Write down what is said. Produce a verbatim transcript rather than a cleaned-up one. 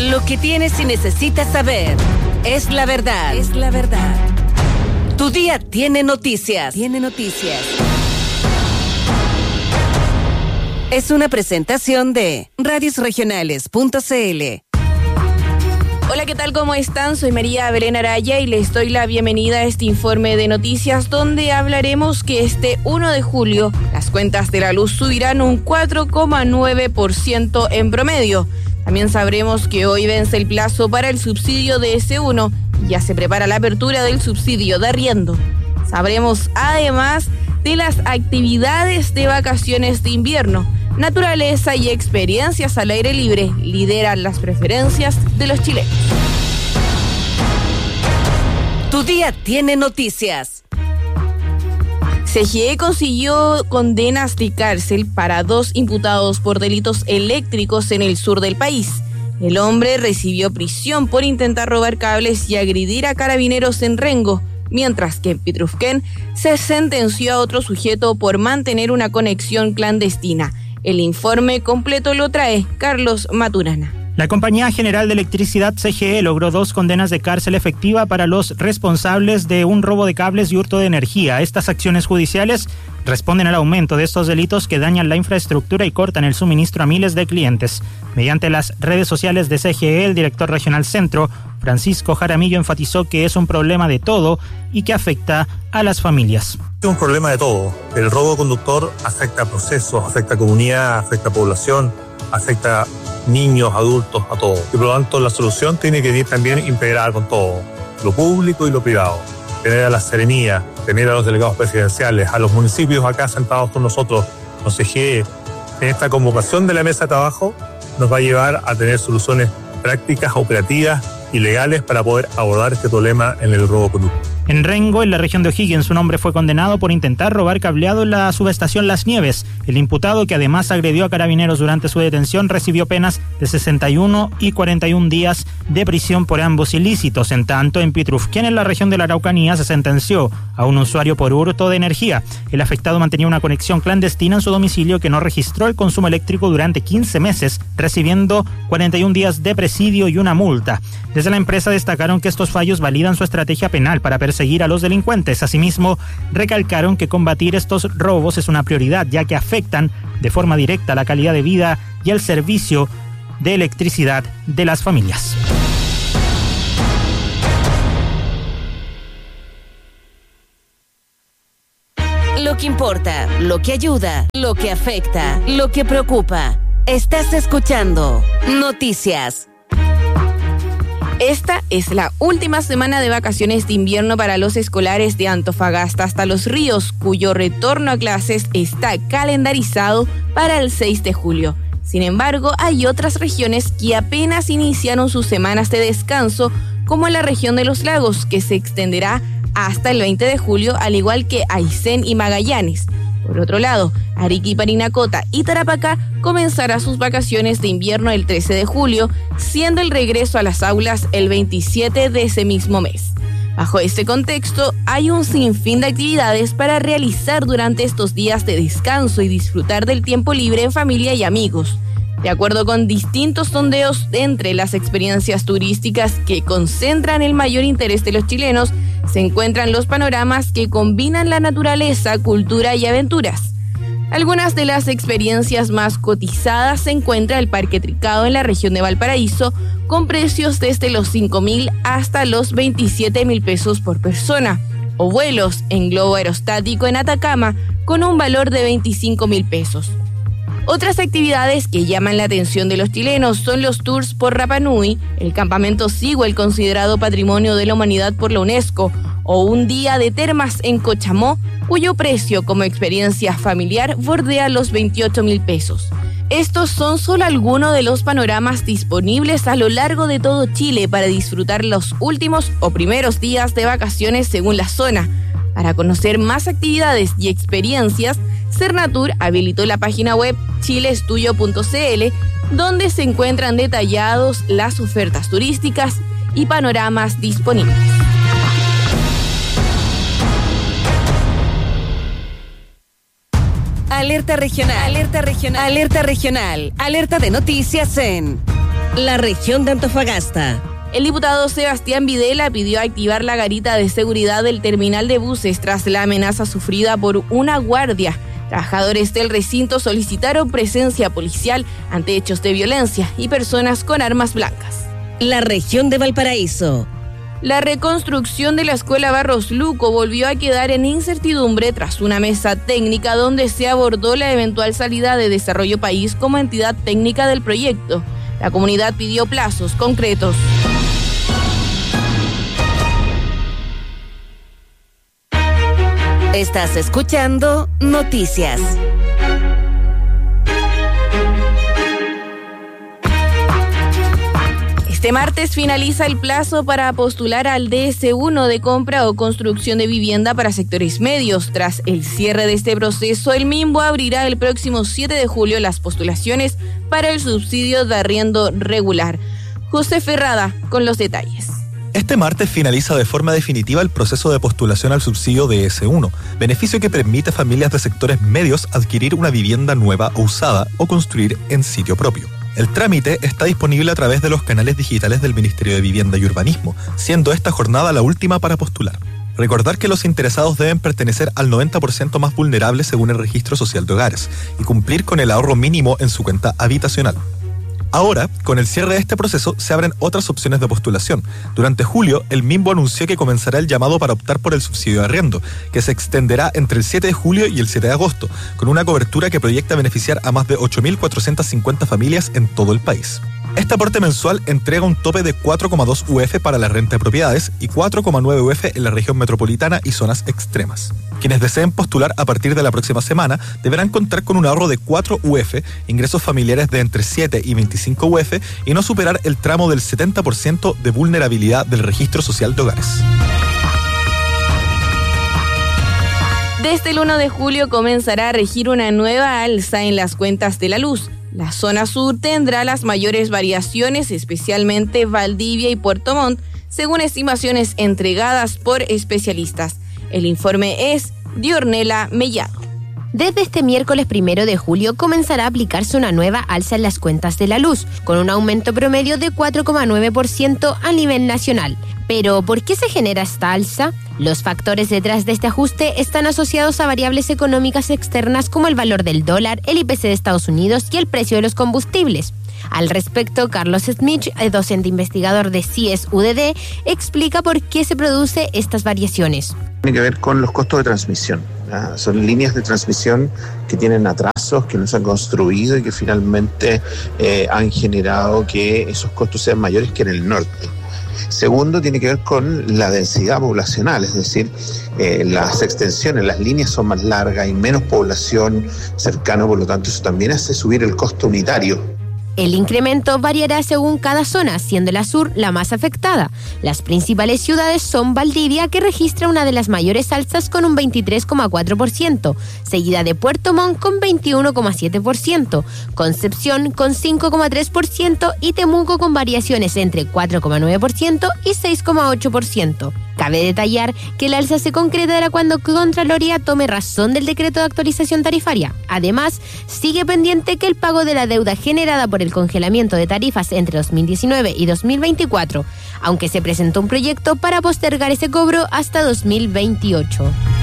Lo que tienes y necesitas saber es la verdad. Es la verdad. Tu día tiene noticias. Tiene noticias. Es una presentación de radios regionales punto c l. Hola, ¿qué tal? ¿Cómo están? Soy María Belén Araya y les doy la bienvenida a este informe de noticias donde hablaremos que este uno de julio las cuentas de la luz subirán un cuatro coma nueve por ciento en promedio. También sabremos que hoy vence el plazo para el subsidio de ese uno y ya se prepara la apertura del subsidio de arriendo. Sabremos además de las actividades de vacaciones de invierno. Naturaleza y experiencias al aire libre lideran las preferencias de los chilenos. Tu día tiene noticias. C G E consiguió condenas de cárcel para dos imputados por delitos eléctricos en el sur del país. El hombre recibió prisión por intentar robar cables y agredir a carabineros en Rengo, mientras que en Pitrufquén se sentenció a otro sujeto por mantener una conexión clandestina. El informe completo lo trae Carlos Maturana. La Compañía General de Electricidad C G E logró dos condenas de cárcel efectiva para los responsables de un robo de cables y hurto de energía. Estas acciones judiciales responden al aumento de estos delitos que dañan la infraestructura y cortan el suministro a miles de clientes. Mediante las redes sociales de C G E, el director regional Centro, Francisco Jaramillo, enfatizó que es un problema de todo y que afecta a las familias. Es un problema de todo. El robo conductor afecta a procesos, afecta a comunidad, afecta a población, afecta a niños, adultos, a todos. Y por lo tanto la solución tiene que ir también integrada con todo, lo público y lo privado. Tener a la Serenía, tener a los delegados presidenciales, a los municipios acá sentados con nosotros, los C G E, en esta convocación de la mesa de trabajo nos va a llevar a tener soluciones prácticas, operativas y legales para poder abordar este problema en el robo conductor. En Rengo, en la región de O'Higgins, un hombre fue condenado por intentar robar cableado en la subestación Las Nieves. El imputado, que además agredió a carabineros durante su detención, recibió penas de sesenta y uno y cuarenta y un días de prisión por ambos ilícitos. En tanto, en Pitrufquén, en la región de la Araucanía, se sentenció a un usuario por hurto de energía. El afectado mantenía una conexión clandestina en su domicilio que no registró el consumo eléctrico durante quince meses, recibiendo cuarenta y un días de presidio y una multa. Desde la empresa destacaron que estos fallos validan su estrategia penal para perseguir a los delincuentes. Asimismo, recalcaron que combatir estos robos es una prioridad, ya que afectan de forma directa la calidad de vida y el servicio de electricidad de las familias. Lo que importa, lo que ayuda, lo que afecta, lo que preocupa. Estás escuchando Noticias. Esta es la última semana de vacaciones de invierno para los escolares de Antofagasta hasta Los Ríos, cuyo retorno a clases está calendarizado para el seis de julio. Sin embargo, hay otras regiones que apenas iniciaron sus semanas de descanso, como en la región de Los Lagos, que se extenderá hasta el veinte de julio, al igual que Aysén y Magallanes. Por otro lado, Arica, Parinacota y Tarapacá comenzará sus vacaciones de invierno el trece de julio, siendo el regreso a las aulas el veintisiete de ese mismo mes. Bajo este contexto, hay un sinfín de actividades para realizar durante estos días de descanso y disfrutar del tiempo libre en familia y amigos. De acuerdo con distintos sondeos, entre las experiencias turísticas que concentran el mayor interés de los chilenos, se encuentran los panoramas que combinan la naturaleza, cultura y aventuras. Algunas de las experiencias más cotizadas se encuentra el Parque Tricado en la región de Valparaíso, con precios desde los cinco mil hasta los veintisiete mil pesos por persona, o vuelos en globo aerostático en Atacama con un valor de veinticinco mil pesos. Otras actividades que llaman la atención de los chilenos son los tours por Rapa Nui, el campamento Sigüel, considerado Patrimonio de la Humanidad por la UNESCO, o un día de termas en Cochamó, cuyo precio como experiencia familiar bordea los veintiocho mil pesos. Estos son solo algunos de los panoramas disponibles a lo largo de todo Chile para disfrutar los últimos o primeros días de vacaciones según la zona. Para conocer más actividades y experiencias, Cernatur habilitó la página web chile es tuyo punto c l, donde se encuentran detallados las ofertas turísticas y panoramas disponibles. Alerta regional, alerta regional, alerta regional, alerta de noticias en La región de Antofagasta. El diputado Sebastián Videla pidió activar la garita de seguridad del terminal de buses tras la amenaza sufrida por una guardia. Trabajadores del recinto solicitaron presencia policial ante hechos de violencia y personas con armas blancas. La región de Valparaíso. La reconstrucción de la escuela Barros Luco volvió a quedar en incertidumbre tras una mesa técnica donde se abordó la eventual salida de Desarrollo País como entidad técnica del proyecto. La comunidad pidió plazos concretos. Estás escuchando Noticias. Este martes finaliza el plazo para postular al D S uno de compra o construcción de vivienda para sectores medios. Tras el cierre de este proceso, el MIMBO abrirá el próximo siete de julio las postulaciones para el subsidio de arriendo regular. José Ferrada con los detalles. Este martes finaliza de forma definitiva el proceso de postulación al subsidio D S uno, beneficio que permite a familias de sectores medios adquirir una vivienda nueva o usada o construir en sitio propio. El trámite está disponible a través de los canales digitales del Ministerio de Vivienda y Urbanismo, siendo esta jornada la última para postular. Recordar que los interesados deben pertenecer al noventa por ciento más vulnerable según el Registro Social de Hogares y cumplir con el ahorro mínimo en su cuenta habitacional. Ahora, con el cierre de este proceso, se abren otras opciones de postulación. Durante julio, el MIMBO anunció que comenzará el llamado para optar por el subsidio de arriendo, que se extenderá entre el siete de julio y el siete de agosto, con una cobertura que proyecta beneficiar a más de ocho mil cuatrocientas cincuenta familias en todo el país. Este aporte mensual entrega un tope de cuatro coma dos U F para la renta de propiedades y cuatro coma nueve U F en la región metropolitana y zonas extremas. Quienes deseen postular a partir de la próxima semana deberán contar con un ahorro de cuatro U F, ingresos familiares de entre siete y veinticinco U F y no superar el tramo del setenta por ciento de vulnerabilidad del Registro Social de Hogares. Desde el uno de julio comenzará a regir una nueva alza en las cuentas de la luz. La zona sur tendrá las mayores variaciones, especialmente Valdivia y Puerto Montt, según estimaciones entregadas por especialistas. El informe es de Ornella Mellado. Desde este miércoles primero de julio comenzará a aplicarse una nueva alza en las cuentas de la luz, con un aumento promedio de cuatro coma nueve por ciento a nivel nacional. Pero, ¿por qué se genera esta alza? Los factores detrás de este ajuste están asociados a variables económicas externas como el valor del dólar, el I P C de Estados Unidos y el precio de los combustibles. Al respecto, Carlos Smith, docente investigador de C I E S U D D, explica por qué se producen estas variaciones. Tiene que ver con los costos de transmisión. ¿Ah? Son líneas de transmisión que tienen atrasos, que no se han construido y que finalmente eh, han generado que esos costos sean mayores que en el norte. Segundo, tiene que ver con la densidad poblacional, es decir, eh, las extensiones, las líneas son más largas, hay menos población cercana, por lo tanto eso también hace subir el costo unitario. El incremento variará según cada zona, siendo la sur la más afectada. Las principales ciudades son Valdivia, que registra una de las mayores alzas con un veintitrés coma cuatro por ciento, seguida de Puerto Montt con veintiuno coma siete por ciento, Concepción con cinco coma tres por ciento y Temuco con variaciones entre cuatro coma nueve por ciento y seis coma ocho por ciento. Cabe detallar que el alza se concretará cuando Contraloría tome razón del decreto de actualización tarifaria. Además, sigue pendiente que el pago de la deuda generada por el congelamiento de tarifas entre dos mil diecinueve y dos mil veinticuatro, aunque se presentó un proyecto para postergar ese cobro hasta dos mil veintiocho.